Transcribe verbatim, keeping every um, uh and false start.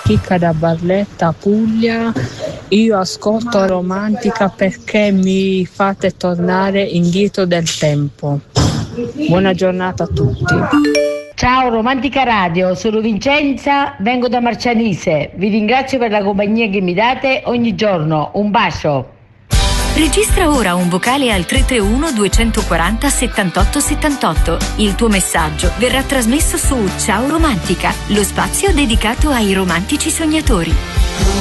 Chicca da Barletta, Puglia. Io ascolto Romantica perché mi fate tornare indietro del tempo. Buona giornata a tutti. Ciao Romantica Radio, sono Vincenza, vengo da Marcianise. Vi ringrazio per la compagnia che mi date ogni giorno. Un bacio. Registra ora un vocale al tre tre uno due quattro zero settantotto settantotto. Il tuo messaggio verrà trasmesso su Ciao Romantica, lo spazio dedicato ai romantici sognatori.